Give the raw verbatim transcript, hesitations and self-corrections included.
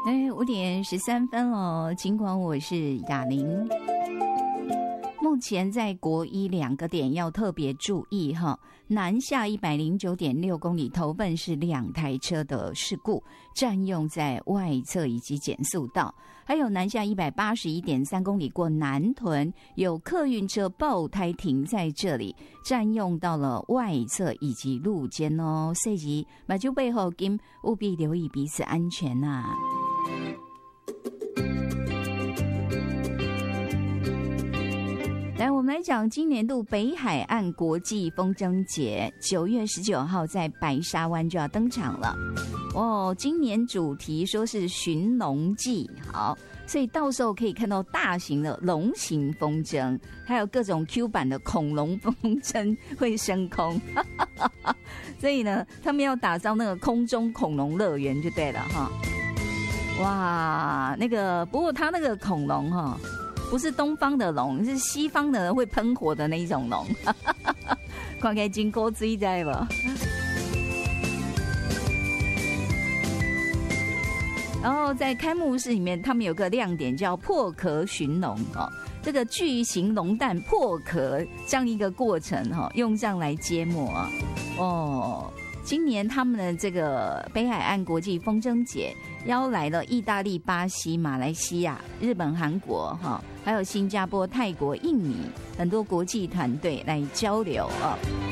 哎，五点十三分哦，尽管我是雅玲。目前在国一两个点要特别注意哈，南下一百零九点六公里头份是两台车的事故，占用在外侧以及减速道，还有南下一百八十一点三公里过南屯，有客运车爆胎停在这里，占用到了外侧以及路肩哦，所以马就背后跟务必留意彼此安全呐、啊。来，我们来讲今年度北海岸国际风筝节，九月十九号在白沙湾就要登场了。哦，今年主题说是寻龙记，好，所以到时候可以看到大型的龙形风筝，还有各种 Q 版的恐龙风筝会升空，所以呢，他们要打造那个空中恐龙乐园就对了哈。哇，那个不过他那个恐龙哈。不是东方的龙，是西方的人会喷火的那一种龙，看起来真古锥在不？然后在开幕式里面，他们有个亮点叫破壳寻龙哦，这个巨型龙蛋破壳这样一个过程哈，用上来揭幕啊哦。今年他们的这个北海岸国际风筝节邀来了意大利、巴西、马来西亚、日本、韩国哈，还有新加坡、泰国、印尼很多国际团队来交流啊。